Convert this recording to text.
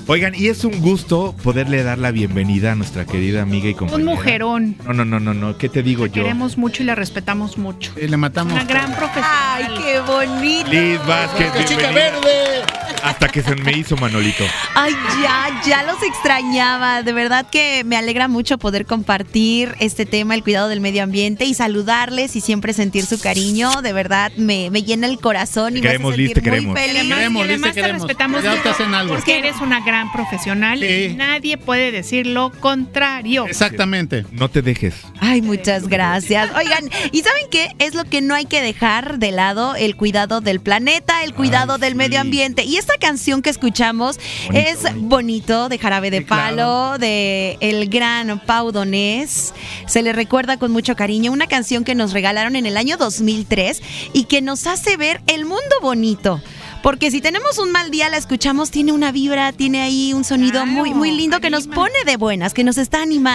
Oigan, y es un gusto poderle dar la bienvenida a nuestra querida amiga y compañera. Un mujerón. No, ¿qué te digo yo? Queremos mucho y la respetamos mucho. Y le matamos. Una gran profesional. ¡Ay, qué bonito! Liz Vázquez, ¡Qué chica bienvenida. verde! Hasta que se me hizo Manolito. Ay, ya los extrañaba. De verdad que me alegra mucho poder compartir este tema, el cuidado del medio ambiente, y saludarles y siempre sentir su cariño. De verdad me llena el corazón y Te me queremos, hace Liz, sentir te muy queremos. feliz. Y además Liz, te te queremos. respetamos Ya te mucho hacen algo. porque eres una gran profesional Sí. y nadie puede decir lo contrario. Exactamente. No te dejes. Ay, muchas gracias. Oigan, ¿y saben qué? Es lo que no hay que dejar de lado: el cuidado del planeta, el cuidado del sí. medio ambiente. Y esta canción que escuchamos es Bonito, de Jarabe de Sí, claro. Palo, de el gran Pau Donés. Se le recuerda con mucho cariño, una canción que nos regalaron en el año 2003 y que nos hace ver el mundo bonito. Porque si tenemos un mal día, la escuchamos, tiene una vibra, tiene ahí un sonido Claro, muy lindo que nos anima. pone de buenas, que nos está animando.